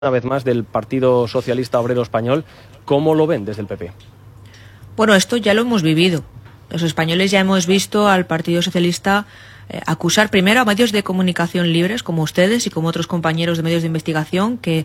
una vez más del Partido Socialista Obrero Español. ¿Cómo lo ven desde el PP? Bueno, esto ya lo hemos vivido. Los españoles ya hemos visto al Partido Socialista acusar primero a medios de comunicación libres, como ustedes y como otros compañeros de medios de investigación que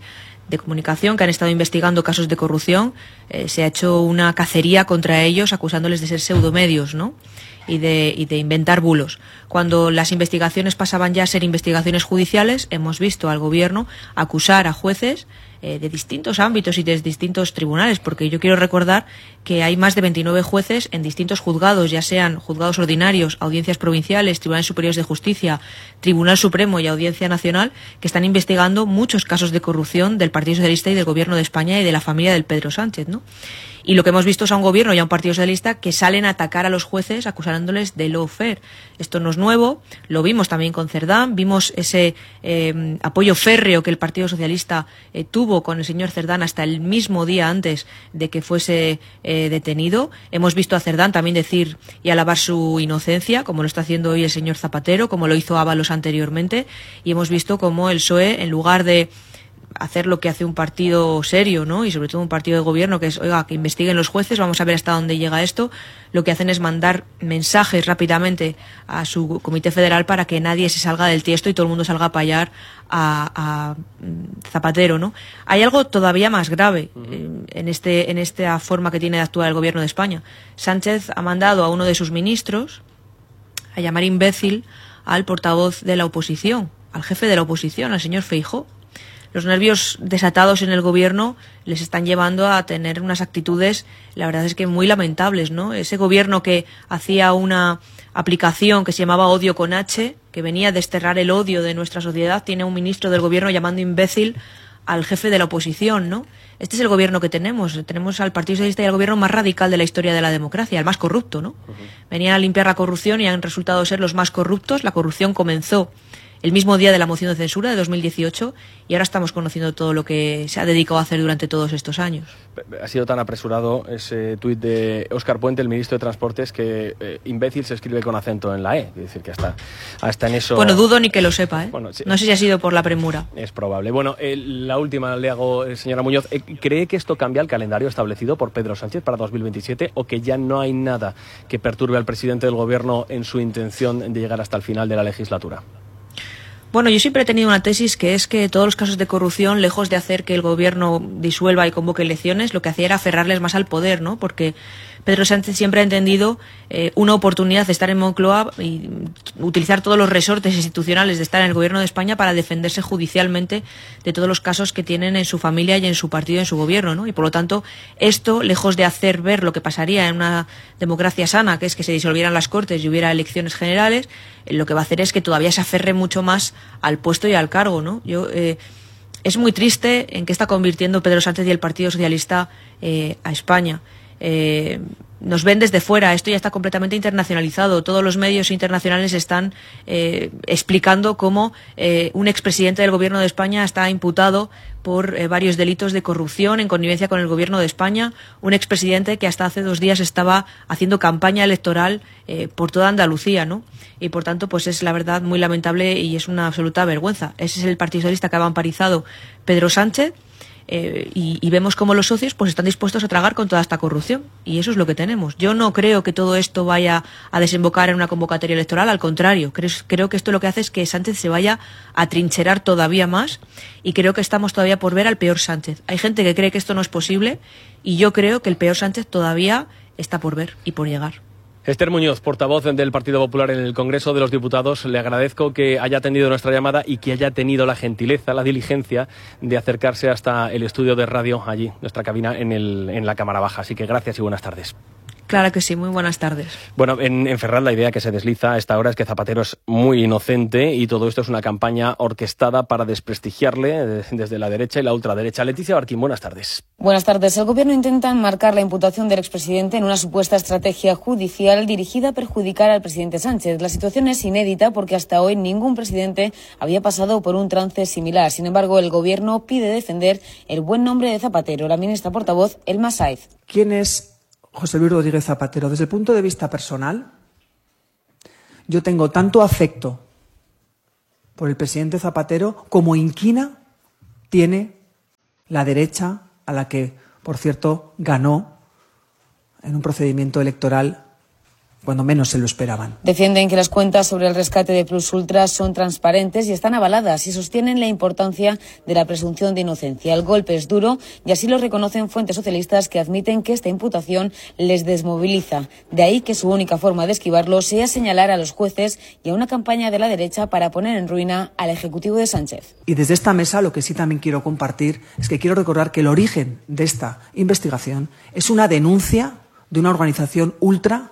han estado investigando casos de corrupción. Se ha hecho una cacería contra ellos acusándoles de ser pseudomedios, ¿no? Y de inventar bulos. Cuando las investigaciones pasaban ya a ser investigaciones judiciales, hemos visto al gobierno acusar a jueces de distintos ámbitos y de distintos tribunales, porque yo quiero recordar que hay más de 29 jueces en distintos juzgados, ya sean juzgados ordinarios, audiencias provinciales, tribunales superiores de justicia, Tribunal Supremo y Audiencia Nacional, que están investigando muchos casos de corrupción del Partido Socialista y del Gobierno de España y de la familia del Pedro Sánchez, ¿no? Y lo que hemos visto es a un gobierno y a un Partido Socialista que salen a atacar a los jueces acusándoles de lawfare. Esto no es nuevo, lo vimos también con Cerdán, vimos ese apoyo férreo que el Partido Socialista tuvo con el señor Cerdán hasta el mismo día antes de que fuese detenido. Hemos visto a Cerdán también decir y alabar su inocencia, como lo está haciendo hoy el señor Zapatero, como lo hizo Ábalos anteriormente, y hemos visto cómo el PSOE, en lugar de hacer lo que hace un partido serio, ¿no? Y sobre todo un partido de gobierno, que es, oiga, que investiguen los jueces, vamos a ver hasta dónde llega esto, lo que hacen es mandar mensajes rápidamente a su comité federal para que nadie se salga del tiesto y todo el mundo salga a apoyar a Zapatero, ¿no? Hay algo todavía más grave en esta forma que tiene de actuar el gobierno de España. Sánchez ha mandado a uno de sus ministros a llamar imbécil al portavoz de la oposición, al jefe de la oposición, al señor Feijóo. Los nervios desatados en el gobierno les están llevando a tener unas actitudes, la verdad es que muy lamentables, ¿no? Ese gobierno que hacía una aplicación que se llamaba Odio con H, que venía a desterrar el odio de nuestra sociedad, tiene un ministro del gobierno llamando imbécil al jefe de la oposición, ¿no? Este es el gobierno que tenemos. Tenemos al Partido Socialista y al gobierno más radical de la historia de la democracia, el más corrupto, ¿no? Venían a limpiar la corrupción y han resultado ser los más corruptos. La corrupción comenzó el mismo día de la moción de censura de 2018 y ahora estamos conociendo todo lo que se ha dedicado a hacer durante todos estos años. Ha sido tan apresurado ese tuit de Óscar Puente, el ministro de Transportes, que imbécil se escribe con acento en la E. Es decir, que hasta en eso... Bueno, dudo ni que lo sepa, ¿eh? Bueno, sí. No sé si ha sido por la premura. Es probable. Bueno, la última le hago, señora Muñoz. ¿Cree que esto cambia el calendario establecido por Pedro Sánchez para 2027 o que ya no hay nada que perturbe al presidente del gobierno en su intención de llegar hasta el final de la legislatura? Bueno, yo siempre he tenido una tesis que es que todos los casos de corrupción, lejos de hacer que el gobierno disuelva y convoque elecciones, lo que hacía era aferrarles más al poder, ¿no? Porque Pedro Sánchez siempre ha entendido una oportunidad de estar en Moncloa y utilizar todos los resortes institucionales de estar en el gobierno de España para defenderse judicialmente de todos los casos que tienen en su familia y en su partido y en su gobierno, ¿no? Y por lo tanto, esto, lejos de hacer ver lo que pasaría en una democracia sana, que es que se disolvieran las Cortes y hubiera elecciones generales, lo que va a hacer es que todavía se aferre mucho más al puesto y al cargo, ¿no? Es muy triste en qué está convirtiendo Pedro Sánchez y el Partido Socialista a España. Nos ven desde fuera, esto ya está completamente internacionalizado. Todos los medios internacionales están explicando cómo un expresidente del gobierno de España está imputado por varios delitos de corrupción en connivencia con el gobierno de España, un expresidente que hasta hace 2 días estaba haciendo campaña electoral por toda Andalucía, ¿no? Y por tanto, pues es la verdad muy lamentable y es una absoluta vergüenza. Ese es el Partido Socialista que ha vamparizado Pedro Sánchez. Y vemos cómo los socios pues están dispuestos a tragar con toda esta corrupción y eso es lo que tenemos. Yo no creo que todo esto vaya a desembocar en una convocatoria electoral, al contrario, creo que esto lo que hace es que Sánchez se vaya a trincherar todavía más y creo que estamos todavía por ver al peor Sánchez. Hay gente que cree que esto no es posible y yo creo que el peor Sánchez todavía está por ver y por llegar. Esther Muñoz, portavoz del Partido Popular en el Congreso de los Diputados, le agradezco que haya atendido nuestra llamada y que haya tenido la gentileza, la diligencia de acercarse hasta el estudio de radio allí, nuestra cabina en la Cámara Baja. Así que gracias y buenas tardes. Claro que sí, muy buenas tardes. Bueno, en Ferraz la idea que se desliza a esta hora es que Zapatero es muy inocente y todo esto es una campaña orquestada para desprestigiarle desde la derecha y la ultraderecha. Leticia Barquín, buenas tardes. Buenas tardes. El Gobierno intenta enmarcar la imputación del expresidente en una supuesta estrategia judicial dirigida a perjudicar al presidente Sánchez. La situación es inédita porque hasta hoy ningún presidente había pasado por un trance similar. Sin embargo, el Gobierno pide defender el buen nombre de Zapatero. La ministra portavoz, Elma Sáez. ¿Quién es José Luis Rodríguez Zapatero? Desde el punto de vista personal, yo tengo tanto afecto por el presidente Zapatero como inquina tiene la derecha, a la que, por cierto, ganó en un procedimiento electoral cuando menos se lo esperaban. Defienden que las cuentas sobre el rescate de Plus Ultra son transparentes y están avaladas y sostienen la importancia de la presunción de inocencia. El golpe es duro y así lo reconocen fuentes socialistas que admiten que esta imputación les desmoviliza. De ahí que su única forma de esquivarlo sea señalar a los jueces y a una campaña de la derecha para poner en ruina al Ejecutivo de Sánchez. Y desde esta mesa lo que sí también quiero compartir es que quiero recordar que el origen de esta investigación es una denuncia de una organización ultra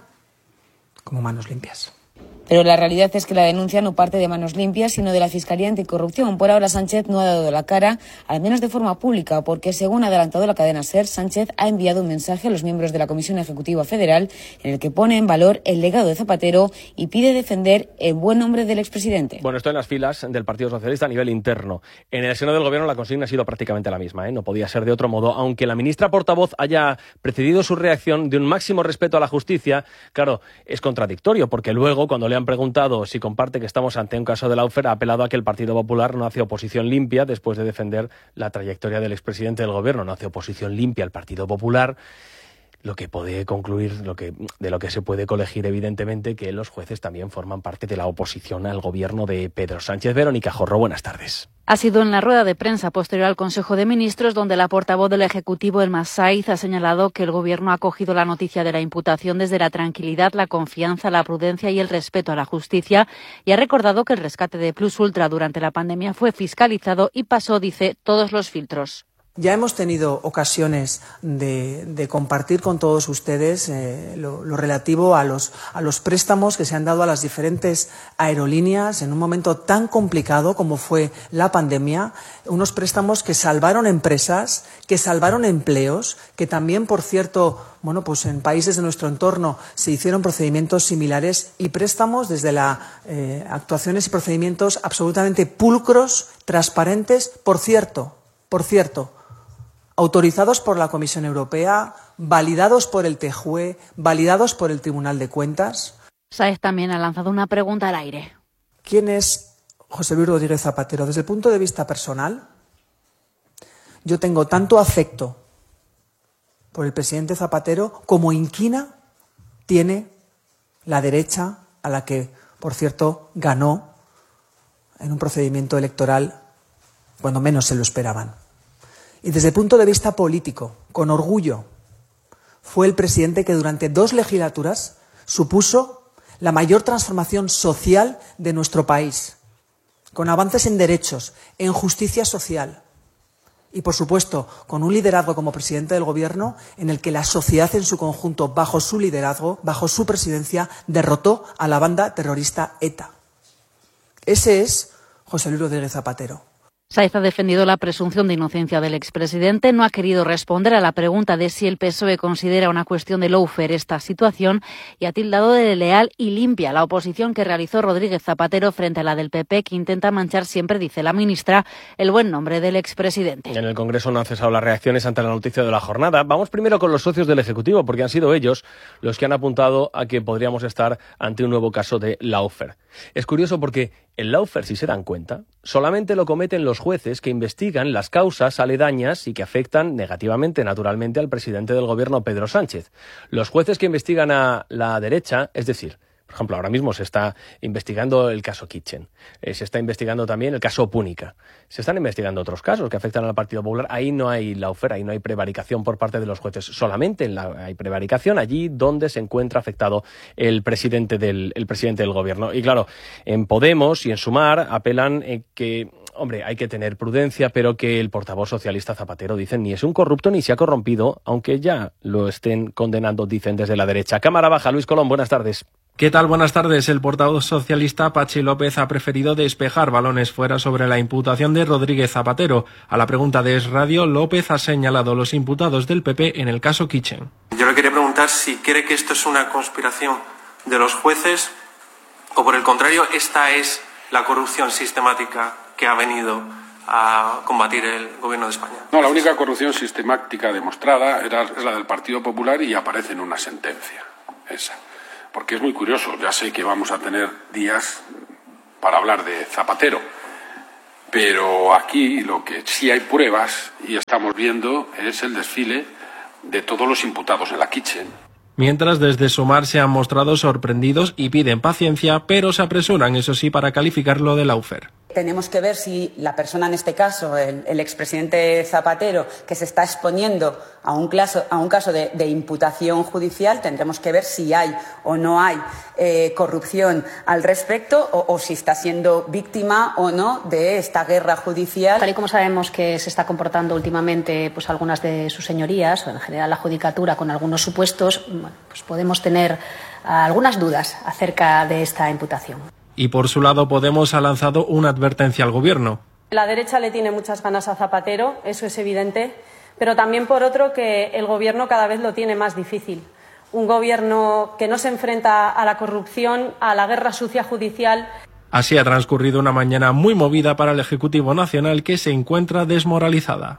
como Manos Limpias. Pero la realidad es que la denuncia no parte de Manos Limpias, sino de la Fiscalía Anticorrupción. Por ahora Sánchez no ha dado la cara, al menos de forma pública, porque según ha adelantado la cadena SER, Sánchez ha enviado un mensaje a los miembros de la Comisión Ejecutiva Federal en el que pone en valor el legado de Zapatero y pide defender el buen nombre del expresidente. Bueno, esto en las filas del Partido Socialista a nivel interno. En el seno del Gobierno la consigna ha sido prácticamente la misma, no podía ser de otro modo, aunque la ministra portavoz haya precedido su reacción de un máximo respeto a la justicia. Claro, es contradictorio, porque luego, cuando le han preguntado si comparte que estamos ante un caso de Lawfare, ha apelado a que el Partido Popular no hace oposición limpia después de defender la trayectoria del expresidente del Gobierno. No hace oposición limpia al Partido Popular, lo que puede concluir, de lo que se puede colegir evidentemente que los jueces también forman parte de la oposición al Gobierno de Pedro Sánchez. Verónica Jorro, buenas tardes. Ha sido en la rueda de prensa posterior al Consejo de Ministros donde la portavoz del Ejecutivo, Elma Saiz, ha señalado que el Gobierno ha acogido la noticia de la imputación desde la tranquilidad, la confianza, la prudencia y el respeto a la justicia y ha recordado que el rescate de Plus Ultra durante la pandemia fue fiscalizado y pasó, dice, todos los filtros. Ya hemos tenido ocasiones de compartir con todos ustedes lo relativo a los préstamos que se han dado a las diferentes aerolíneas en un momento tan complicado como fue la pandemia, unos préstamos que salvaron empresas, que salvaron empleos, que también, por cierto, pues en países de nuestro entorno se hicieron procedimientos similares y préstamos desde las actuaciones y procedimientos absolutamente pulcros, transparentes, por cierto, autorizados por la Comisión Europea, validados por el TJUE, validados por el Tribunal de Cuentas. Sáez también ha lanzado una pregunta al aire. ¿Quién es José Luis Rodríguez Zapatero? Desde el punto de vista personal, yo tengo tanto afecto por el presidente Zapatero como inquina tiene la derecha, a la que, por cierto, ganó en un procedimiento electoral cuando menos se lo esperaban. Y desde el punto de vista político, con orgullo, fue el presidente que durante 2 legislaturas supuso la mayor transformación social de nuestro país, con avances en derechos, en justicia social y, por supuesto, con un liderazgo como presidente del Gobierno en el que la sociedad en su conjunto, bajo su liderazgo, bajo su presidencia, derrotó a la banda terrorista ETA. Ese es José Luis Rodríguez Zapatero. Sáez ha defendido la presunción de inocencia del expresidente, no ha querido responder a la pregunta de si el PSOE considera una cuestión de lawfare esta situación y ha tildado de leal y limpia la oposición que realizó Rodríguez Zapatero frente a la del PP, que intenta manchar siempre, dice la ministra, el buen nombre del expresidente. En el Congreso no han cesado las reacciones ante la noticia de la jornada. Vamos primero con los socios del Ejecutivo, porque han sido ellos los que han apuntado a que podríamos estar ante un nuevo caso de lawfare. Es curioso porque el lawfare, si se dan cuenta, solamente lo cometen los jueces que investigan las causas aledañas y que afectan negativamente, naturalmente, al presidente del Gobierno, Pedro Sánchez. Los jueces que investigan a la derecha, es decir, por ejemplo, ahora mismo se está investigando el caso Kitchen, se está investigando también el caso Púnica, se están investigando otros casos que afectan al Partido Popular. Ahí no hay lawfare, ahí no hay prevaricación por parte de los jueces, solamente hay prevaricación allí donde se encuentra afectado el presidente del Gobierno. Y claro, en Podemos y en Sumar apelan que hay que tener prudencia, pero que el portavoz socialista Zapatero, dicen, ni es un corrupto ni se ha corrompido, aunque ya lo estén condenando, dicen desde la derecha. Cámara Baja, Luis Colón, buenas tardes. ¿Qué tal? Buenas tardes. El portavoz socialista Patxi López ha preferido despejar balones fuera sobre la imputación de Rodríguez Zapatero. A la pregunta de Es Radio, López ha señalado los imputados del PP en el caso Kitchen. Yo le quería preguntar si cree que esto es una conspiración de los jueces o, por el contrario, esta es la corrupción sistemática que ha venido a combatir el Gobierno de España. No, la única corrupción sistemática demostrada es la del Partido Popular y aparece en una sentencia, esa. Porque es muy curioso, ya sé que vamos a tener días para hablar de Zapatero, Pero aquí lo que sí hay pruebas, y estamos viendo, es el desfile de todos los imputados en la Kitchen. Mientras desde Sumar se han mostrado sorprendidos y piden paciencia, pero se apresuran, eso sí, para calificarlo de lawfare. Tenemos que ver si la persona, en este caso, el expresidente Zapatero, que se está exponiendo a un caso de imputación judicial, tendremos que ver si hay o no hay corrupción al respecto o si está siendo víctima o no de esta guerra judicial. Tal y como sabemos que se está comportando últimamente pues algunas de sus señorías, o en general la judicatura, con algunos supuestos, bueno, pues podemos tener algunas dudas acerca de esta imputación. Y por su lado, Podemos ha lanzado una advertencia al Gobierno. La derecha le tiene muchas ganas a Zapatero, eso es evidente, pero también por otro que el Gobierno cada vez lo tiene más difícil. Un Gobierno que no se enfrenta a la corrupción, a la guerra sucia judicial. Así ha transcurrido una mañana muy movida para el Ejecutivo Nacional, que se encuentra desmoralizada.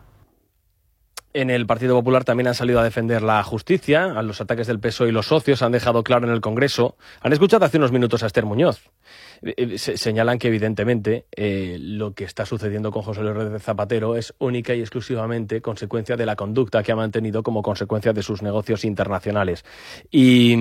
En el Partido Popular también han salido a defender la justicia. A los ataques del PSOE y los socios han dejado claro en el Congreso. Han escuchado hace unos minutos a Esther Muñoz. Señalan que, evidentemente, lo que está sucediendo con José Luis Rodríguez Zapatero es única y exclusivamente consecuencia de la conducta que ha mantenido como consecuencia de sus negocios internacionales. Y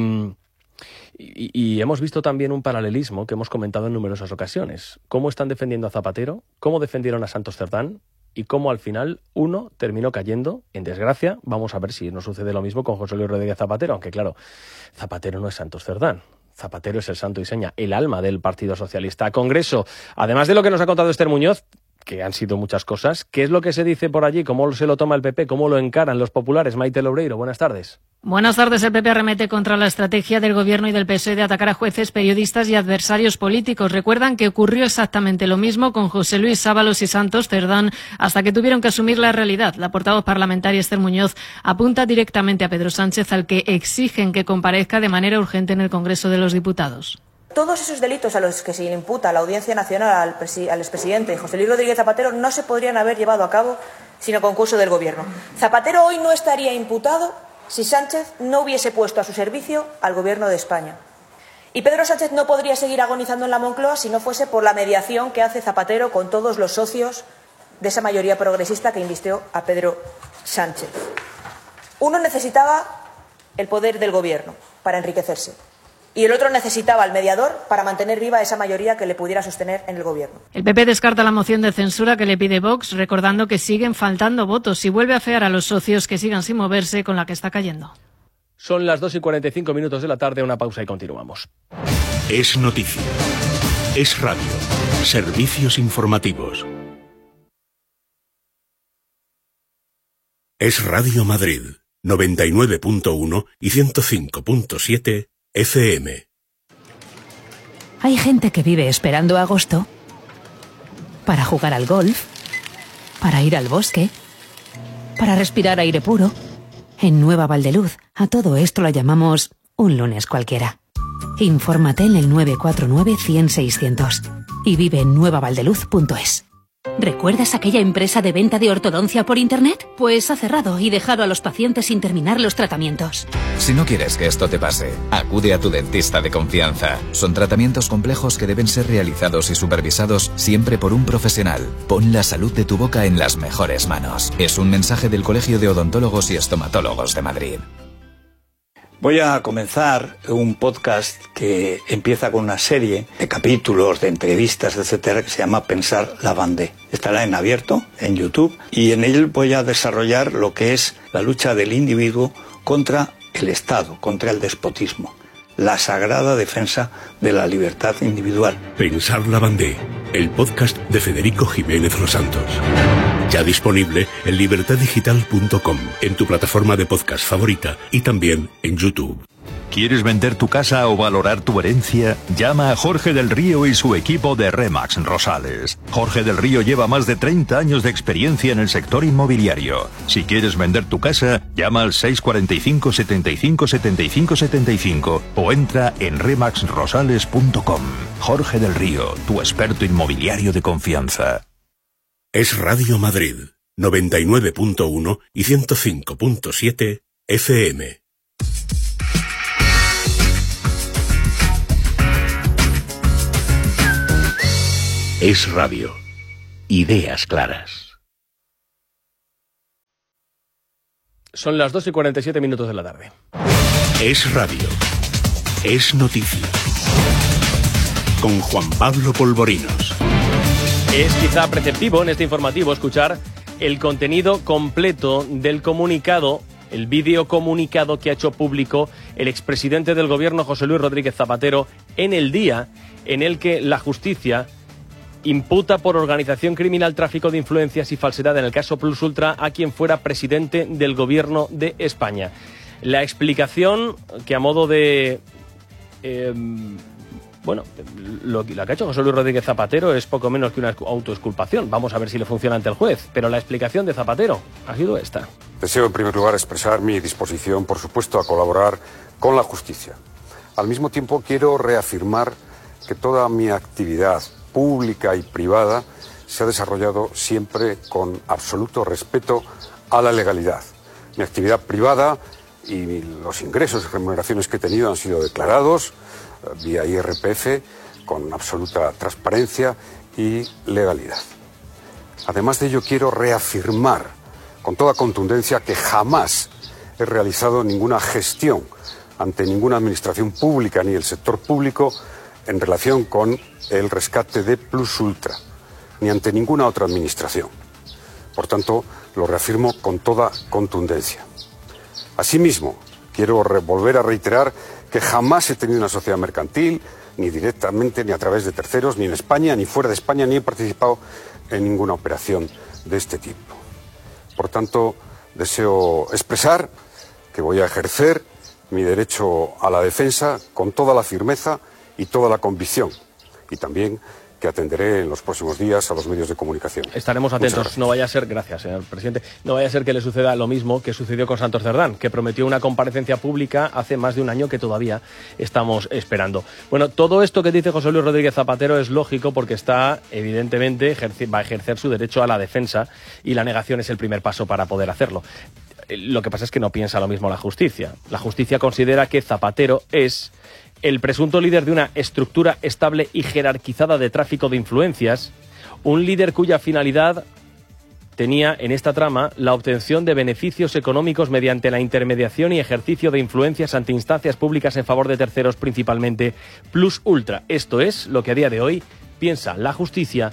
hemos visto también un paralelismo que hemos comentado en numerosas ocasiones. Cómo están defendiendo a Zapatero, cómo defendieron a Santos Cerdán, y cómo al final uno terminó cayendo en desgracia. Vamos a ver si no sucede lo mismo con José Luis Rodríguez Zapatero, aunque claro, Zapatero no es Santos Cerdán. Zapatero es el santo y seña, el alma del Partido Socialista. Congreso, además de lo que nos ha contado Esther Muñoz, que han sido muchas cosas, ¿qué es lo que se dice por allí? ¿Cómo se lo toma el PP? ¿Cómo lo encaran los populares? Maite Loureiro, buenas tardes. Buenas tardes. El PP arremete contra la estrategia del Gobierno y del PSOE de atacar a jueces, periodistas y adversarios políticos. Recuerdan que ocurrió exactamente lo mismo con José Luis Ábalos y Santos Cerdán hasta que tuvieron que asumir la realidad. La portavoz parlamentaria Esther Muñoz apunta directamente a Pedro Sánchez, al que exigen que comparezca de manera urgente en el Congreso de los Diputados. Todos esos delitos a los que se le imputa a la Audiencia Nacional al expresidente José Luis Rodríguez Zapatero no se podrían haber llevado a cabo sin el concurso del Gobierno. Zapatero hoy no estaría imputado si Sánchez no hubiese puesto a su servicio al Gobierno de España. Y Pedro Sánchez no podría seguir agonizando en la Moncloa si no fuese por la mediación que hace Zapatero con todos los socios de esa mayoría progresista que invistió a Pedro Sánchez. Uno necesitaba el poder del Gobierno para enriquecerse. Y el otro necesitaba al mediador para mantener viva esa mayoría que le pudiera sostener en el Gobierno. El PP descarta la moción de censura que le pide Vox, recordando que siguen faltando votos y vuelve a afear a los socios que sigan sin moverse con la que está cayendo. Son las 2:45 de la tarde, una pausa y continuamos. Es noticia. Es radio. Servicios informativos. Es Radio Madrid, 99.1 y 105.7 FM. Hay gente que vive esperando agosto para jugar al golf, para ir al bosque, para respirar aire puro. En Nueva Valdeluz, a todo esto lo llamamos un lunes cualquiera. Infórmate en el 949 100 600 y vive en nuevavaldeluz.es. ¿Recuerdas aquella empresa de venta de ortodoncia por internet? Pues ha cerrado y dejado a los pacientes sin terminar los tratamientos. Si no quieres que esto te pase, acude a tu dentista de confianza. Son tratamientos complejos que deben ser realizados y supervisados siempre por un profesional. Pon la salud de tu boca en las mejores manos. Es un mensaje del Colegio de Odontólogos y Estomatólogos de Madrid. Voy a comenzar un podcast que empieza con una serie de capítulos, de entrevistas, etcétera, que se llama Pensar la Bandé. Estará en abierto, en YouTube, y en él voy a desarrollar lo que es la lucha del individuo contra el Estado, contra el despotismo, la sagrada defensa de la libertad individual. Pensar la Bandé, el podcast de Federico Jiménez Los Santos. Ya disponible en libertaddigital.com, en tu plataforma de podcast favorita y también en YouTube. ¿Quieres vender tu casa o valorar tu herencia? Llama a Jorge del Río y su equipo de Remax Rosales. Jorge del Río lleva más de 30 años de experiencia en el sector inmobiliario. Si quieres vender tu casa, llama al 645 75 75 75 o entra en remaxrosales.com. Jorge del Río, tu experto inmobiliario de confianza. Es Radio Madrid, 99.1 y 105.7 FM. Es radio. ideas claras. Son las 2:47 de la tarde. Es radio. Es noticia. Con Juan Pablo Polvorinos. Es quizá preceptivo en este informativo escuchar el contenido completo del comunicado, el vídeo comunicado que ha hecho público el expresidente del gobierno, José Luis Rodríguez Zapatero, en el día en el que la justicia imputa por organización criminal, tráfico de influencias y falsedad en el caso Plus Ultra a quien fuera presidente del gobierno de España. La explicación que a modo de... lo que ha hecho José Luis Rodríguez Zapatero es poco menos que una autoexculpación. Vamos a ver si le funciona ante el juez. Pero la explicación de Zapatero ha sido esta. Deseo, en primer lugar, expresar mi disposición, por supuesto, a colaborar con la justicia. Al mismo tiempo, quiero reafirmar que toda mi actividad pública y privada se ha desarrollado siempre con absoluto respeto a la legalidad. Mi actividad privada y los ingresos y remuneraciones que he tenido han sido declarados vía IRPF con absoluta transparencia y legalidad. Además de ello, quiero reafirmar con toda contundencia que jamás he realizado ninguna gestión ante ninguna administración pública ni el sector público en relación con el rescate de Plus Ultra, ni ante ninguna otra administración. Por tanto, lo reafirmo con toda contundencia. Asimismo, quiero volver a reiterar que jamás he tenido una sociedad mercantil, ni directamente, ni a través de terceros, ni en España, ni fuera de España, ni he participado en ninguna operación de este tipo. Por tanto, deseo expresar que voy a ejercer mi derecho a la defensa con toda la firmeza y toda la convicción, y también que atenderé en los próximos días a los medios de comunicación. Estaremos atentos. No vaya a ser, gracias, señor presidente, no vaya a ser que le suceda lo mismo que sucedió con Santos Cerdán, que prometió una comparecencia pública hace más de un año que todavía estamos esperando. Bueno, todo esto que dice José Luis Rodríguez Zapatero es lógico porque está, evidentemente, va a ejercer su derecho a la defensa y la negación es el primer paso para poder hacerlo. Lo que pasa es que no piensa lo mismo la justicia. La justicia considera que Zapatero es el presunto líder de una estructura estable y jerarquizada de tráfico de influencias, un líder cuya finalidad tenía en esta trama la obtención de beneficios económicos mediante la intermediación y ejercicio de influencias ante instancias públicas en favor de terceros, principalmente Plus Ultra. Esto es lo que a día de hoy piensa la justicia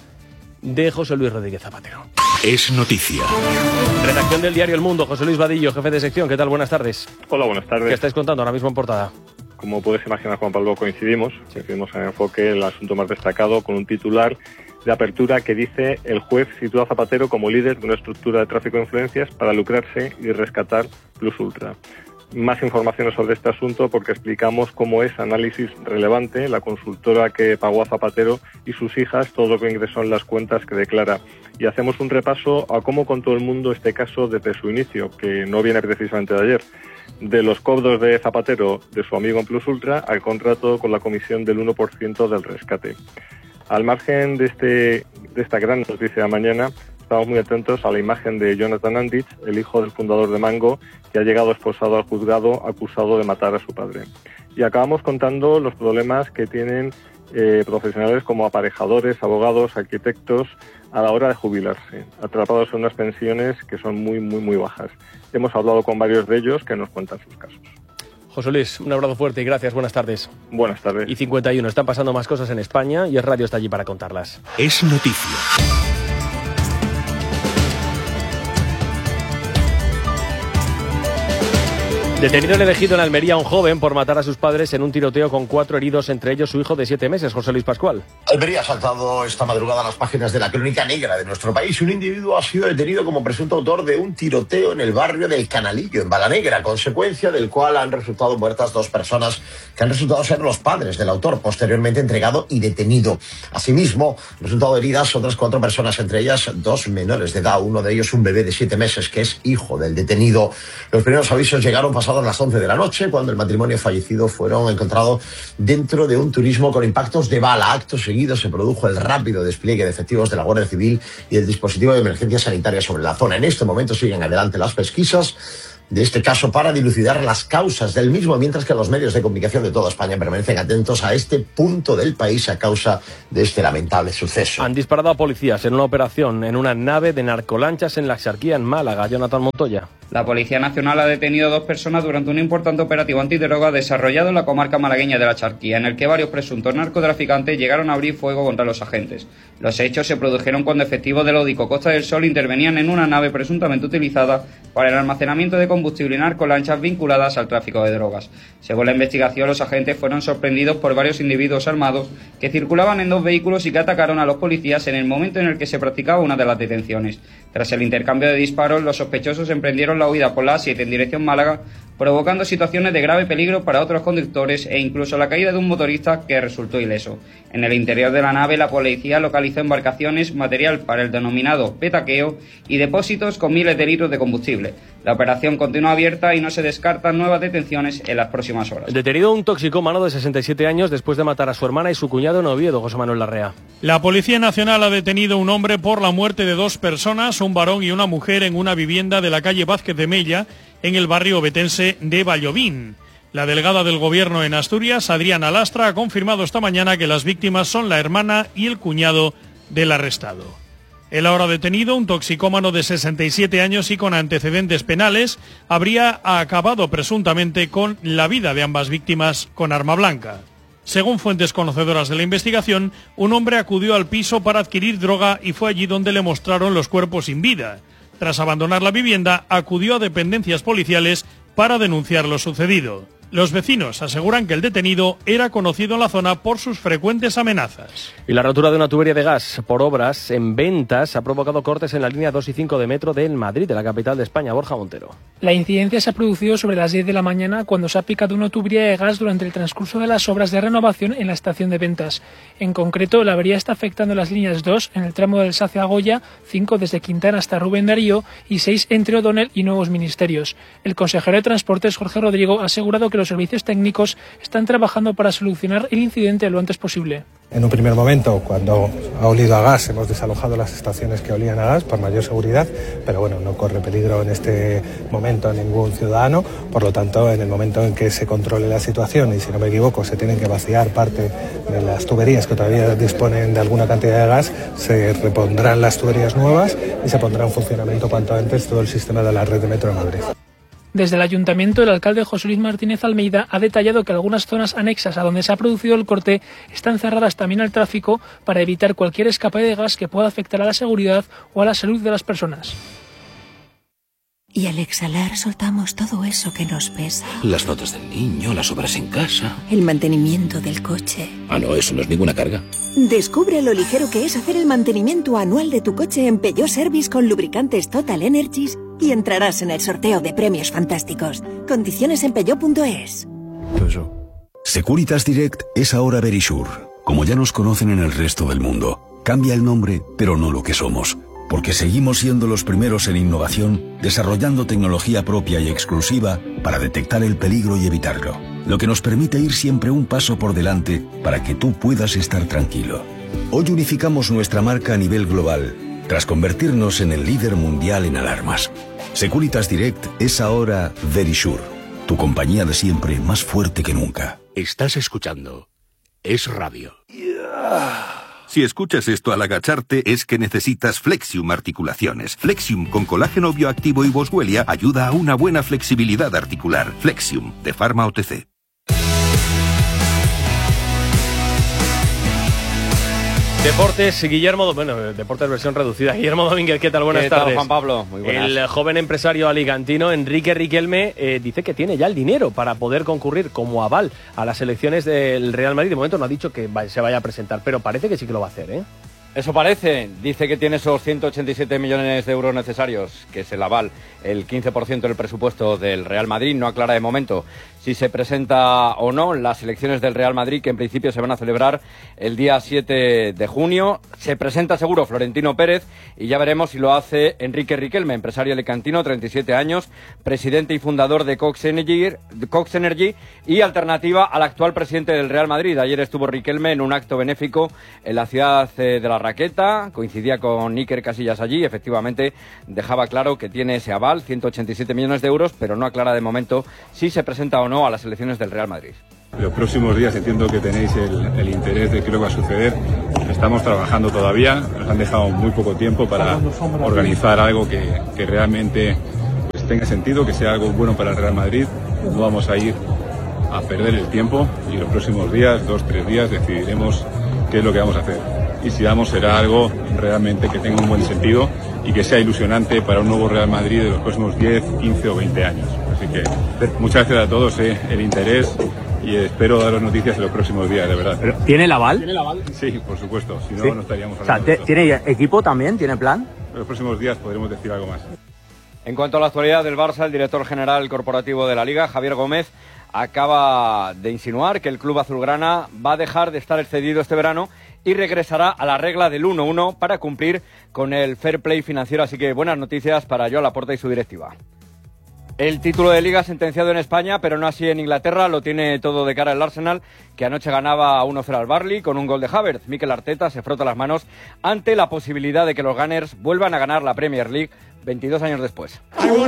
de José Luis Rodríguez Zapatero. Es noticia. Redacción del diario El Mundo, José Luis Vadillo, jefe de sección. ¿Qué tal? Buenas tardes. Hola, buenas tardes. ¿Qué estáis contando ahora mismo en portada? Como puedes imaginar, Juan Pablo, coincidimos en enfoque, el asunto más destacado, con un titular de apertura que dice: el juez sitúa a Zapatero como líder de una estructura de tráfico de influencias para lucrarse y rescatar Plus Ultra. Más informaciones sobre este asunto porque explicamos cómo es análisis relevante la consultora que pagó a Zapatero y sus hijas todo lo que ingresó en las cuentas que declara. Y hacemos un repaso a cómo contó el mundo este caso desde su inicio, que no viene precisamente de ayer. De los cobros de Zapatero, de su amigo en Plus Ultra, al contrato con la comisión del 1% del rescate. Al margen de esta gran noticia de mañana, estamos muy atentos a la imagen de Jonathan Andich, el hijo del fundador de Mango, que ha llegado esposado al juzgado acusado de matar a su padre. Y acabamos contando los problemas que tienen profesionales como aparejadores, abogados, arquitectos a la hora de jubilarse, atrapados en unas pensiones que son muy, muy, muy bajas. Hemos hablado con varios de ellos que nos cuentan sus casos. José Luis, un abrazo fuerte y gracias. Buenas tardes. Buenas tardes. Y 51. Están pasando más cosas en España y el radio está allí para contarlas. Es noticia. Detenido el elegido en Almería un joven por matar a sus padres en un tiroteo con 4 heridos, entre ellos su hijo de 7 meses, José Luis Pascual. Almería ha saltado esta madrugada a las páginas de la crónica negra de nuestro país. Un individuo ha sido detenido como presunto autor de un tiroteo en el barrio del Canalillo, en Balanegra, consecuencia del cual han resultado muertas 2 personas que han resultado ser los padres del autor, posteriormente entregado y detenido. Asimismo, han resultado heridas otras 4 personas, entre ellas 2 menores de edad, uno de ellos un bebé de 7 meses que es hijo del detenido. Los primeros avisos llegaron pasadas las 11 de la noche, cuando el matrimonio fallecido fueron encontrados dentro de un turismo con impactos de bala. Acto seguido se produjo el rápido despliegue de efectivos de la Guardia Civil y del dispositivo de emergencia sanitaria sobre la zona. En este momento siguen adelante las pesquisas de este caso para dilucidar las causas del mismo, mientras que los medios de comunicación de toda España permanecen atentos a este punto del país a causa de este lamentable suceso. Han disparado a policías en una operación en una nave de narcolanchas en la Axarquía, en Málaga. Jonathan Montoya. La Policía Nacional ha detenido a 2 personas durante un importante operativo antidroga desarrollado en la comarca malagueña de la Axarquía, en el que varios presuntos narcotraficantes llegaron a abrir fuego contra los agentes. Los hechos se produjeron cuando efectivos del Odico Costa del Sol intervenían en una nave presuntamente utilizada para el almacenamiento de combustible y narcolanchas vinculadas al tráfico de drogas. Según la investigación, los agentes fueron sorprendidos por varios individuos armados que circulaban en 2 vehículos y que atacaron a los policías en el momento en el que se practicaba una de las detenciones. Tras el intercambio de disparos, los sospechosos emprendieron la huida por la A7 en dirección Málaga, provocando situaciones de grave peligro para otros conductores e incluso la caída de un motorista que resultó ileso. En el interior de la nave, la policía localizó embarcaciones, material para el denominado petaqueo y depósitos con miles de litros de combustible. La operación continúa abierta y no se descartan nuevas detenciones en las próximas horas. Detenido un toxicómano de 67 años después de matar a su hermana y su cuñado en Oviedo. José Manuel Larrea. La Policía Nacional ha detenido a un hombre por la muerte de 2 personas, un varón y una mujer, en una vivienda de la calle Vázquez de Mella, en el barrio obetense de Vallovín. La delegada del Gobierno en Asturias, Adriana Lastra, ha confirmado esta mañana que las víctimas son la hermana y el cuñado del arrestado. El ahora detenido, un toxicómano de 67 años y con antecedentes penales, habría acabado presuntamente con la vida de ambas víctimas con arma blanca. Según fuentes conocedoras de la investigación, un hombre acudió al piso para adquirir droga y fue allí donde le mostraron los cuerpos sin vida. Tras abandonar la vivienda, acudió a dependencias policiales para denunciar lo sucedido. Los vecinos aseguran que el detenido era conocido en la zona por sus frecuentes amenazas. Y la rotura de una tubería de gas por obras en Ventas ha provocado cortes en la línea 2 y 5 de metro del Madrid, de la capital de España. Borja Montero. La incidencia se ha producido sobre las 10 de la mañana cuando se ha picado una tubería de gas durante el transcurso de las obras de renovación en la estación de Ventas. En concreto, la avería está afectando las líneas 2 en el tramo del Sace a Goya, 5 desde Quintana hasta Rubén Darío y 6 entre O'Donnell y Nuevos Ministerios. El consejero de Transportes, Jorge Rodrigo, ha asegurado que los servicios técnicos están trabajando para solucionar el incidente lo antes posible. En un primer momento, cuando ha olido a gas, hemos desalojado las estaciones que olían a gas por mayor seguridad, pero bueno, no corre peligro en este momento ningún ciudadano. Por lo tanto, en el momento en que se controle la situación, y si no me equivoco, se tienen que vaciar parte de las tuberías que todavía disponen de alguna cantidad de gas, se repondrán las tuberías nuevas y se pondrá en funcionamiento cuanto antes todo el sistema de la red de Metro de Madrid. Desde el Ayuntamiento, el alcalde José Luis Martínez Almeida ha detallado que algunas zonas anexas a donde se ha producido el corte están cerradas también al tráfico para evitar cualquier escape de gas que pueda afectar a la seguridad o a la salud de las personas. Y al exhalar soltamos todo eso que nos pesa. Las fotos del niño, las obras en casa. El mantenimiento del coche. Ah, no, eso no es ninguna carga. Descubre lo ligero que es hacer el mantenimiento anual de tu coche en Peugeot Service con lubricantes Total Energies y entrarás en el sorteo de premios fantásticos. Condiciones en peugeot.es. Securitas Direct es ahora Verisure. Como ya nos conocen en el resto del mundo, cambia el nombre, pero no lo que somos. Porque seguimos siendo los primeros en innovación, desarrollando tecnología propia y exclusiva para detectar el peligro y evitarlo. Lo que nos permite ir siempre un paso por delante para que tú puedas estar tranquilo. Hoy unificamos nuestra marca a nivel global, tras convertirnos en el líder mundial en alarmas. Securitas Direct es ahora Verisure, tu compañía de siempre más fuerte que nunca. Estás escuchando Es Radio. Si escuchas esto al agacharte es que necesitas Flexium Articulaciones. Flexium con colágeno bioactivo y boswellia ayuda a una buena flexibilidad articular. Flexium, de Pharma OTC. Deportes, Guillermo, Deportes versión reducida. Guillermo Domínguez, ¿qué tal? Buenas tardes. ¿Qué tal, Juan Pablo? Muy buenas. El joven empresario alicantino Enrique Riquelme dice que tiene ya el dinero para poder concurrir como aval a las elecciones del Real Madrid. De momento no ha dicho que se vaya a presentar, pero parece que sí que lo va a hacer, ¿eh? Eso parece. Dice que tiene esos 187 millones de euros necesarios, que es el aval, el 15% del presupuesto del Real Madrid. No aclara de momento si se presenta o no las elecciones del Real Madrid, que en principio se van a celebrar el día 7 de junio. Se presenta seguro Florentino Pérez y ya veremos si lo hace Enrique Riquelme, empresario alicantino, 37 años, presidente y fundador de Cox Energy y alternativa al actual presidente del Real Madrid. Ayer estuvo Riquelme en un acto benéfico en la ciudad de Las raqueta, coincidía con Iker Casillas allí, efectivamente dejaba claro que tiene ese aval, 187 millones de euros, pero no aclara de momento si se presenta o no a las elecciones del Real Madrid. Los próximos días entiendo que tenéis el interés de qué es lo que va a suceder. Estamos trabajando todavía, nos han dejado muy poco tiempo para organizar algo que realmente pues, tenga sentido, que sea algo bueno para el Real Madrid. No vamos a ir a perder el tiempo y los próximos días, 2-3 días, decidiremos qué es lo que vamos a hacer. Y si será algo realmente que tenga un buen sentido y que sea ilusionante para un nuevo Real Madrid de los próximos 10, 15 o 20 años. Así que muchas gracias a todos el interés. Y espero daros noticias en los próximos días, de verdad. ¿Pero tiene el aval? ¿Tiene el aval? Sí, por supuesto. Si no, ¿Sí? no estaríamos hablando. O sea, ¿tiene equipo también? ¿Tiene plan? En los próximos días podremos decir algo más. En cuanto a la actualidad del Barça, el director general corporativo de la Liga, Javier Gómez, acaba de insinuar que el club azulgrana va a dejar de estar excedido este verano y regresará a la regla del 1-1 para cumplir con el fair play financiero. Así que buenas noticias para Joan Laporta y su directiva. El título de Liga sentenciado en España, pero no así en Inglaterra, lo tiene todo de cara el Arsenal, que anoche ganaba 1-0 al Burnley con un gol de Havertz. Mikel Arteta se frota las manos ante la posibilidad de que los Gunners vuelvan a ganar la Premier League 22 años después.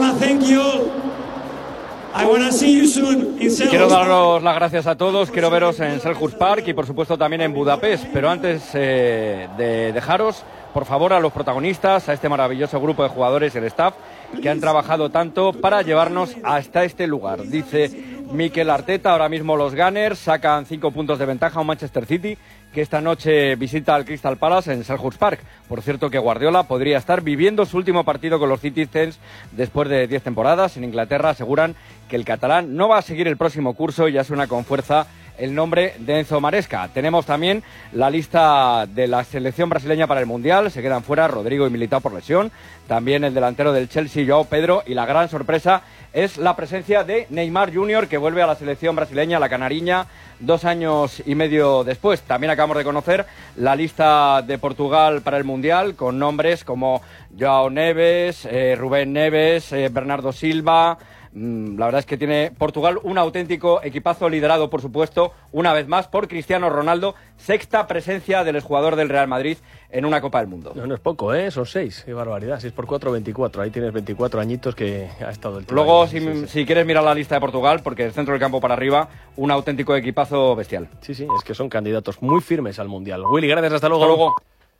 Quiero daros las gracias a todos, quiero veros en Selhurst Park y por supuesto también en Budapest, pero antes de dejaros, por favor, a los protagonistas, a este maravilloso grupo de jugadores y el staff que han trabajado tanto para llevarnos hasta este lugar. Dice Mikel Arteta, ahora mismo los Gunners sacan 5 puntos de ventaja a un Manchester City que esta noche visita al Crystal Palace en Selhurst Park. Por cierto que Guardiola podría estar viviendo su último partido con los Citizens después de 10 temporadas. En Inglaterra aseguran que el catalán no va a seguir el próximo curso y ya suena con fuerza el nombre de Enzo Maresca. Tenemos también la lista de la selección brasileña para el Mundial. Se quedan fuera Rodrigo y Militao por lesión. También el delantero del Chelsea, João Pedro. Y la gran sorpresa es la presencia de Neymar Jr., que vuelve a la selección brasileña, la canariña, 2 años y medio después. También acabamos de conocer la lista de Portugal para el Mundial, con nombres como João Neves, Rubén Neves, Bernardo Silva. La verdad es que tiene Portugal un auténtico equipazo liderado, por supuesto, una vez más por Cristiano Ronaldo, 6ª presencia del exjugador del Real Madrid en una Copa del Mundo. No es poco, son 6, qué barbaridad, 6 por 4, 24, ahí tienes 24 añitos que ha estado el tío. Luego, si quieres mirar la lista de Portugal, porque del centro del campo para arriba, un auténtico equipazo bestial. Sí, es que son candidatos muy firmes al Mundial. Willy, gracias, hasta luego. Hasta luego.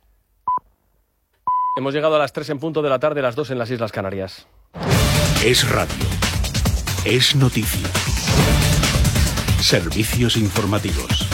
Hemos llegado a las 3 en punto de la tarde, las 2 en las Islas Canarias. Es radio. Es noticia. Servicios informativos.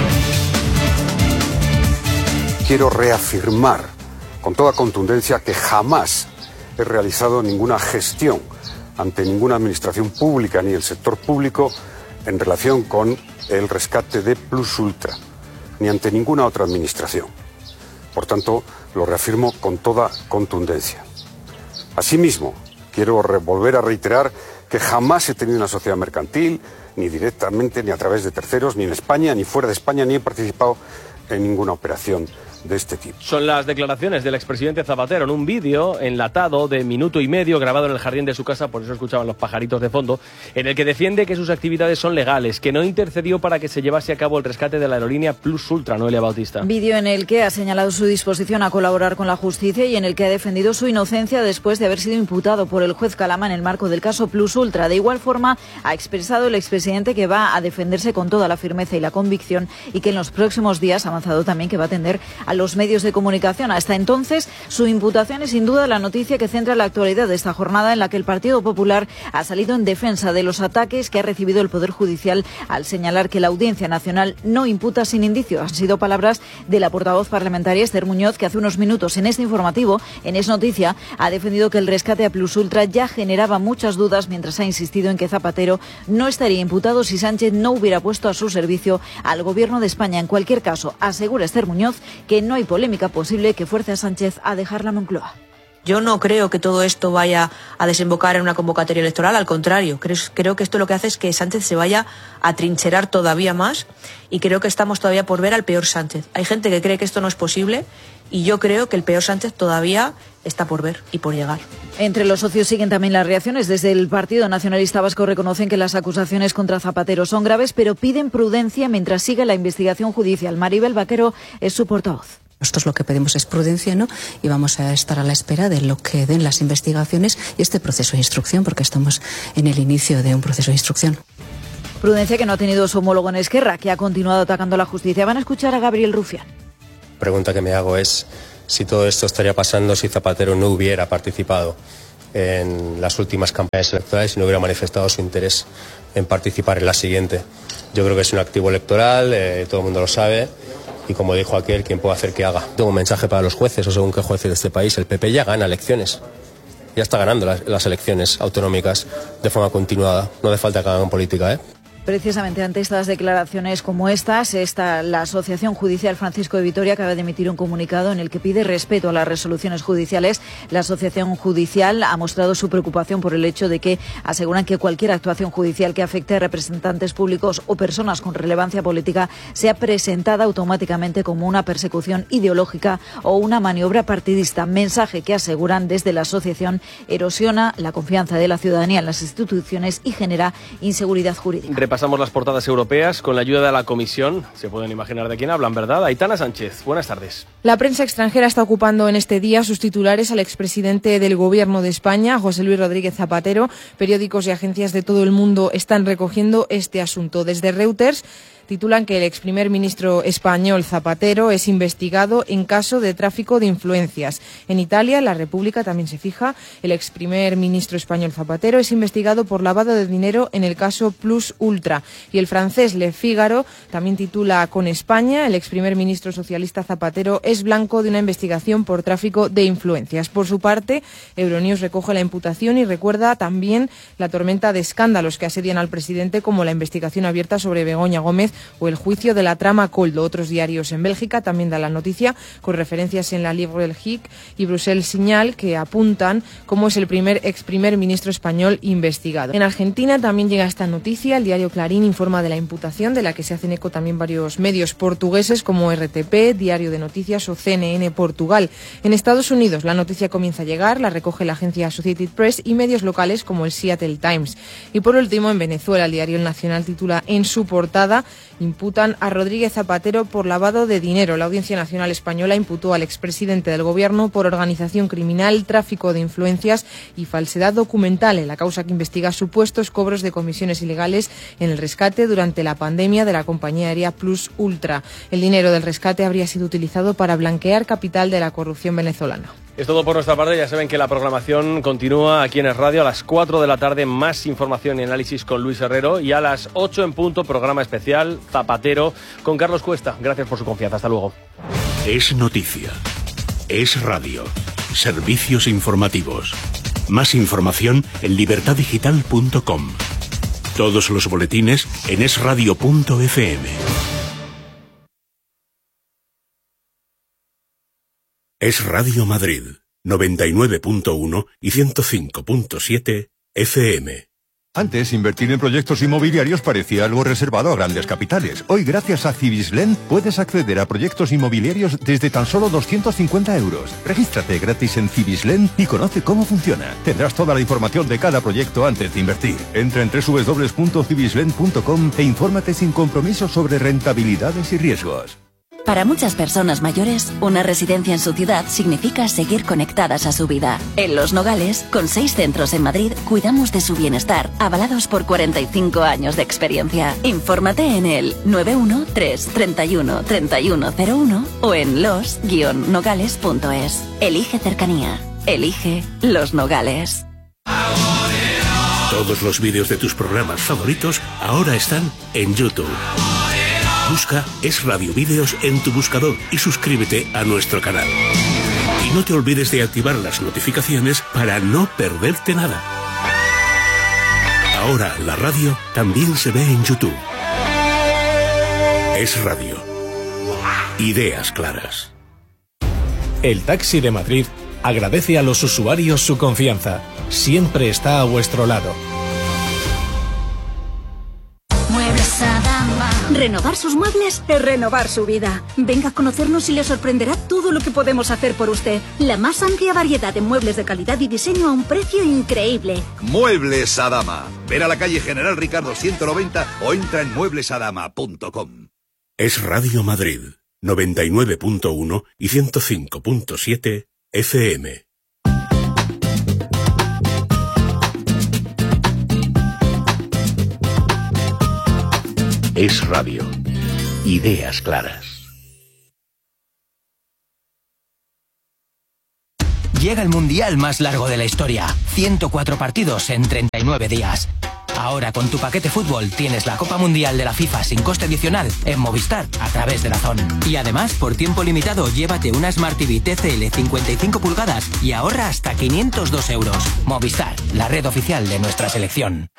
Quiero reafirmar con toda contundencia que jamás he realizado ninguna gestión ante ninguna administración pública ni el sector público en relación con el rescate de Plus Ultra, ni ante ninguna otra administración. Por tanto, lo reafirmo con toda contundencia. Asimismo, quiero volver a reiterar que jamás he tenido una sociedad mercantil, ni directamente, ni a través de terceros, ni en España, ni fuera de España, ni he participado en ninguna operación de este tipo. Son las declaraciones del expresidente Zapatero en un vídeo enlatado de minuto y medio grabado en el jardín de su casa, por eso escuchaban los pajaritos de fondo, en el que defiende que sus actividades son legales, que no intercedió para que se llevase a cabo el rescate de la aerolínea Plus Ultra. Noelia Bautista. Vídeo en el que ha señalado su disposición a colaborar con la justicia y en el que ha defendido su inocencia después de haber sido imputado por el juez Calama en el marco del caso Plus Ultra. De igual forma, ha expresado el expresidente que va a defenderse con toda la firmeza y la convicción y que en los próximos días ha avanzado también que va a atender a los medios de comunicación. Hasta entonces, su imputación es sin duda la noticia que centra la actualidad de esta jornada, en la que el Partido Popular ha salido en defensa de los ataques que ha recibido el Poder Judicial al señalar que la Audiencia Nacional no imputa sin indicios. Han sido palabras de la portavoz parlamentaria Esther Muñoz, que hace unos minutos en este informativo, en Es Noticia, ha defendido que el rescate a Plus Ultra ya generaba muchas dudas, mientras ha insistido en que Zapatero no estaría imputado si Sánchez no hubiera puesto a su servicio al Gobierno de España. En cualquier caso, asegura Esther Muñoz que no hay polémica posible que fuerce a Sánchez a dejar la Moncloa. Yo no creo que todo esto vaya a desembocar en una convocatoria electoral, al contrario, creo que esto lo que hace es que Sánchez se vaya a trincherar todavía más y creo que estamos todavía por ver al peor Sánchez. Hay gente que cree que esto no es posible y yo creo que el peor Sánchez todavía está por ver y por llegar. Entre los socios siguen también las reacciones. Desde el Partido Nacionalista Vasco reconocen que las acusaciones contra Zapatero son graves, pero piden prudencia mientras siga la investigación judicial. Maribel Vaquero es su portavoz. Nosotros lo que pedimos es prudencia, ¿no? Y vamos a estar a la espera de lo que den las investigaciones y este proceso de instrucción, porque estamos en el inicio de un proceso de instrucción. Prudencia que no ha tenido su homólogo en Esquerra, que ha continuado atacando a la justicia. Van a escuchar a Gabriel Rufián. La pregunta que me hago es si todo esto estaría pasando si Zapatero no hubiera participado en las últimas campañas electorales y no hubiera manifestado su interés en participar en la siguiente. Yo creo que es un activo electoral, todo el mundo lo sabe, y como dijo aquel, quien puede hacer que haga. Tengo un mensaje para los jueces, o según qué jueces de este país, el PP ya gana elecciones. Ya está ganando las elecciones autonómicas de forma continuada. No hace falta que hagan política, ¿eh? Precisamente ante estas declaraciones como estas, la Asociación Judicial Francisco de Vitoria acaba de emitir un comunicado en el que pide respeto a las resoluciones judiciales. La Asociación Judicial ha mostrado su preocupación por el hecho de que aseguran que cualquier actuación judicial que afecte a representantes públicos o personas con relevancia política sea presentada automáticamente como una persecución ideológica o una maniobra partidista. Mensaje que aseguran desde la asociación erosiona la confianza de la ciudadanía en las instituciones y genera inseguridad jurídica. Repasamos las portadas europeas con la ayuda de la Comisión. Se pueden imaginar de quién hablan, ¿verdad? Aitana Sánchez, buenas tardes. La prensa extranjera está ocupando en este día sus titulares al expresidente del Gobierno de España, José Luis Rodríguez Zapatero. Periódicos y agencias de todo el mundo están recogiendo este asunto. Desde Reuters titulan que el ex primer ministro español Zapatero es investigado en caso de tráfico de influencias. En Italia, La República también se fija, el ex primer ministro español Zapatero es investigado por lavado de dinero en el caso Plus Ultra. Y el francés Le Figaro también titula con España, el ex primer ministro socialista Zapatero es blanco de una investigación por tráfico de influencias. Por su parte, Euronews recoge la imputación y recuerda también la tormenta de escándalos que asedian al presidente, como la investigación abierta sobre Begoña Gómez o el juicio de la trama Coldo. Otros diarios en Bélgica también dan la noticia con referencias en la Libre Belgique y Bruxelles Signal, que apuntan cómo es el ex primer ministro español investigado. En Argentina también llega esta noticia. El diario Clarín informa de la imputación, de la que se hacen eco también varios medios portugueses como RTP, Diario de Noticias o CNN Portugal. En Estados Unidos la noticia comienza a llegar, la recoge la agencia Associated Press y medios locales como el Seattle Times. Y por último, en Venezuela, el diario El Nacional titula en su portada: imputan a Rodríguez Zapatero por lavado de dinero. La Audiencia Nacional Española imputó al expresidente del Gobierno por organización criminal, tráfico de influencias y falsedad documental en la causa que investiga supuestos cobros de comisiones ilegales en el rescate durante la pandemia de la compañía aérea Plus Ultra. El dinero del rescate habría sido utilizado para blanquear capital de la corrupción venezolana. Es todo por nuestra parte. Ya saben que la programación continúa aquí en Es Radio a las 4 de la tarde. Más información y análisis con Luis Herrero. Y a las 8 en punto, programa especial Zapatero con Carlos Cuesta. Gracias por su confianza. Hasta luego. Es noticia. Es radio. Servicios informativos. Más información en libertadigital.com. Todos los boletines en esradio.fm. Es Radio Madrid, 99.1 y 105.7 FM. Antes, invertir en proyectos inmobiliarios parecía algo reservado a grandes capitales. Hoy, gracias a Cibislen, puedes acceder a proyectos inmobiliarios desde tan solo 250 euros. Regístrate gratis en Cibislen y conoce cómo funciona. Tendrás toda la información de cada proyecto antes de invertir. Entra en www.cibislen.com e infórmate sin compromiso sobre rentabilidades y riesgos. Para muchas personas mayores, una residencia en su ciudad significa seguir conectadas a su vida. En Los Nogales, con 6 centros en Madrid, cuidamos de su bienestar, avalados por 45 años de experiencia. Infórmate en el 913 31 3101 o en los-nogales.es. Elige cercanía. Elige Los Nogales. Todos los vídeos de tus programas favoritos ahora están en YouTube. Busca Es Radio Vídeos en tu buscador y suscríbete a nuestro canal. Y no te olvides de activar las notificaciones para no perderte nada. Ahora la radio también se ve en YouTube. Es Radio. Ideas claras. El Taxi de Madrid agradece a los usuarios su confianza. Siempre está a vuestro lado. Muebles Adama. Renovar sus muebles es renovar su vida. Venga a conocernos y le sorprenderá todo lo que podemos hacer por usted. La más amplia variedad de muebles de calidad y diseño a un precio increíble. Muebles Adama. Ven a la calle General Ricardo 190 o entra en mueblesadama.com. Es Radio Madrid, 99.1 y 105.7 FM. Es Radio. Ideas claras. Llega el mundial más largo de la historia. 104 partidos en 39 días. Ahora con tu paquete fútbol tienes la Copa Mundial de la FIFA sin coste adicional en Movistar a través de DAZN. Y además, por tiempo limitado, llévate una Smart TV TCL 55 pulgadas y ahorra hasta 502 euros. Movistar, la red oficial de nuestra selección.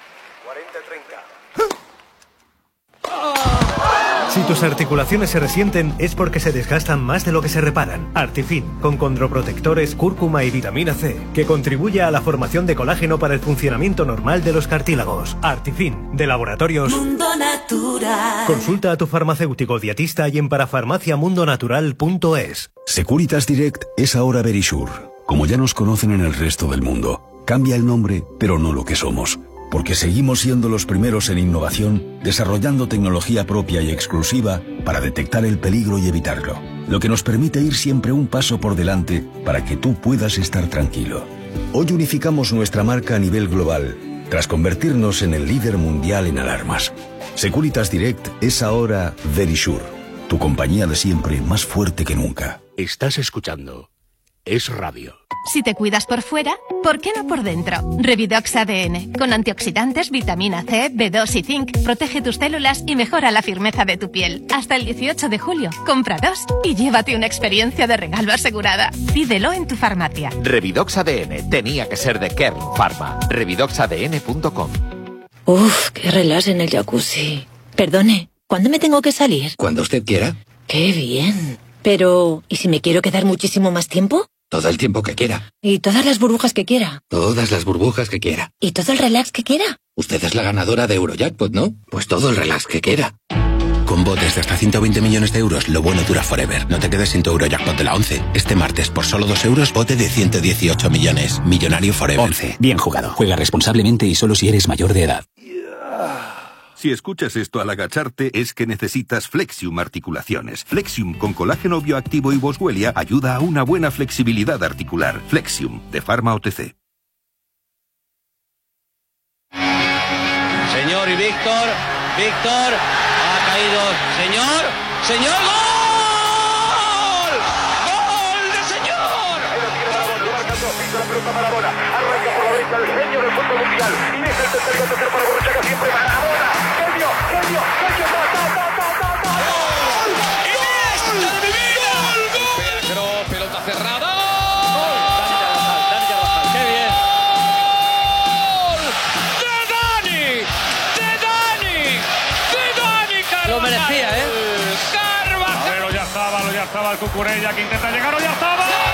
Si tus articulaciones se resienten es porque se desgastan más de lo que se reparan. Artifin, con condroprotectores, cúrcuma y vitamina C, que contribuye a la formación de colágeno para el funcionamiento normal de los cartílagos. Artifin, de Laboratorios Mundo Natural. Consulta a tu farmacéutico dietista y en parafarmaciamundonatural.es. Securitas Direct es ahora Verisure. Como ya nos conocen en el resto del mundo, cambia el nombre, pero no lo que somos. Porque seguimos siendo los primeros en innovación, desarrollando tecnología propia y exclusiva para detectar el peligro y evitarlo. Lo que nos permite ir siempre un paso por delante para que tú puedas estar tranquilo. Hoy unificamos nuestra marca a nivel global, tras convertirnos en el líder mundial en alarmas. Securitas Direct es ahora Verisure, tu compañía de siempre más fuerte que nunca. Estás escuchando Es Radio. Si te cuidas por fuera, ¿por qué no por dentro? Revidox ADN, con antioxidantes, vitamina C, B2 y zinc, protege tus células y mejora la firmeza de tu piel. Hasta el 18 de julio, compra 2 y llévate una experiencia de regalo asegurada. Pídelo en tu farmacia. Revidox ADN, tenía que ser de Kern Pharma. Revidoxadn.com. Uf, qué relax en el jacuzzi. Perdone, ¿cuándo me tengo que salir? Cuando usted quiera. Qué bien. Pero, ¿y si me quiero quedar muchísimo más tiempo? Todo el tiempo que quiera. ¿Y todas las burbujas que quiera? Todas las burbujas que quiera. ¿Y todo el relax que quiera? Usted es la ganadora de Eurojackpot, ¿no? Pues todo el relax que quiera. Con botes de hasta 120 millones de euros, lo bueno dura forever. No te quedes sin tu Eurojackpot de la 11. Este martes, por solo 2 euros, bote de 118 millones. Millonario forever. 11. Bien jugado. Juega responsablemente y solo si eres mayor de edad. Si escuchas esto al agacharte es que necesitas Flexium Articulaciones. Flexium con colágeno bioactivo y boswellia ayuda a una buena flexibilidad articular. Flexium, de Pharma OTC. Señor y Víctor, ha caído, señor, ¡gol! ¡Gol de señor! La pelota Maradona, arranca por la derecha el genio del fútbol mundial, y es el tercer para Borruchaga, siempre Maradona, genio, ¡Iniesta de mi vida! Pedro, pelota cerrada. Dani Carvajal, qué bien. ¡De Dani Carvajal! Lo merecía, ¿eh? Carvajal. Lo ya estaba el Cucurella que intenta llegar, ya estaba.